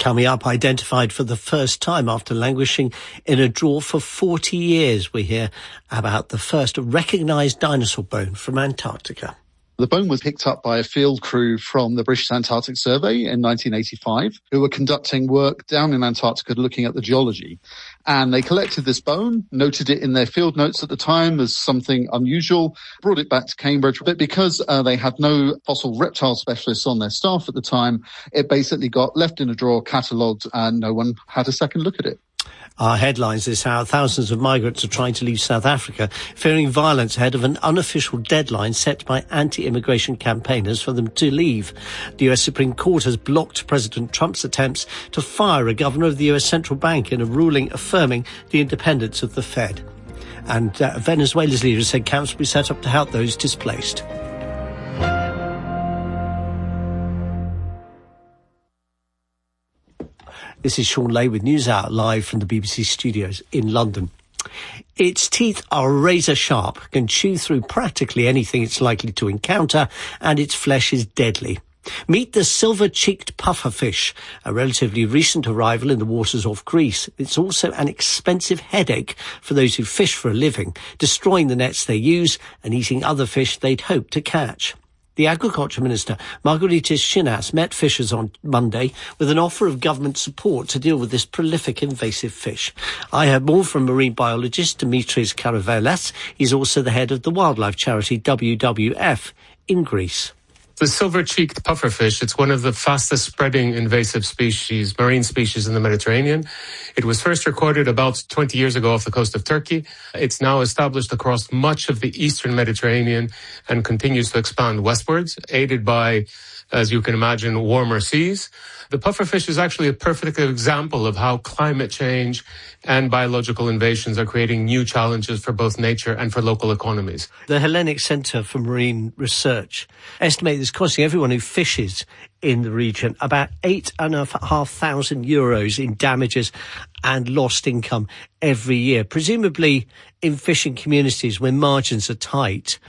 Coming up, identified for the first time after languishing in a drawer for 40 years, we hear about the first recognised dinosaur bone from Antarctica. The bone was picked up by a field crew from the British Antarctic Survey in 1985, who were conducting work down in Antarctica looking at the geology. And they collected this bone, noted it in their field notes at the time as something unusual, brought it back to Cambridge. But because they had no fossil reptile specialists on their staff at the time, it basically got left in a drawer, catalogued, and no one had a second look at it. Our headlines this hour: thousands of migrants are trying to leave South Africa, fearing violence ahead of an unofficial deadline set by anti-immigration campaigners for them to leave. The US Supreme Court has blocked President Trump's attempts to fire a governor of the US Central Bank in a ruling affirming the independence of the Fed. And Venezuela's leader said camps will be set up to help those displaced. This is Sean Lay with News Hour, live from the BBC studios in London. Its teeth are razor sharp, can chew through practically anything it's likely to encounter, and its flesh is deadly. Meet the silver-cheeked pufferfish, a relatively recent arrival in the waters off Greece. It's also an expensive headache for those who fish for a living, destroying the nets they use and eating other fish they'd hoped to catch. The Agriculture Minister, Margaritis Schinas, met fishers on Monday with an offer of government support to deal with this prolific invasive fish. I heard more from marine biologist Dimitris Karavelas. He's also the head of the wildlife charity WWF in Greece. The silver-cheeked pufferfish, it's one of the fastest spreading invasive species, marine species in the Mediterranean. It was first recorded about 20 years ago off the coast of Turkey. It's now established across much of the eastern Mediterranean and continues to expand westwards, aided by, as you can imagine, warmer seas. The pufferfish is actually a perfect example of how climate change and biological invasions are creating new challenges for both nature and for local economies. The Hellenic Centre for Marine Research estimates it's costing everyone who fishes in the region about €8,500 in damages and lost income every year. Presumably in fishing communities when margins are tight,